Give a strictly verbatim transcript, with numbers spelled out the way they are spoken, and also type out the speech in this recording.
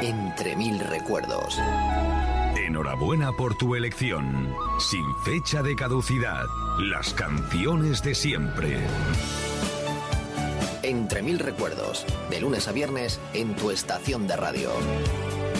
Entre mil recuerdos. Enhorabuena por tu elección. Sin fecha de caducidad. Las canciones de siempre. Entre mil recuerdos. De lunes a viernes en tu estación de radio.